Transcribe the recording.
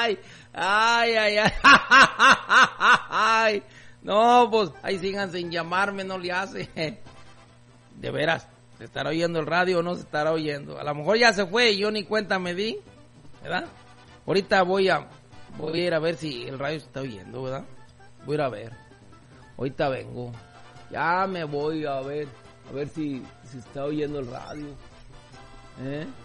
ay, ay, ay, ay. No, pues, ahí sigan sin llamarme, no le hace. De veras, ¿se estará oyendo el radio o no se estará oyendo? A lo mejor ya se fue y yo ni cuenta me di, ¿verdad? Ahorita voy a ir a ver si el radio se está oyendo, ¿verdad? Voy a ir a ver. Ahorita vengo. Ya me voy a ver si está oyendo el radio.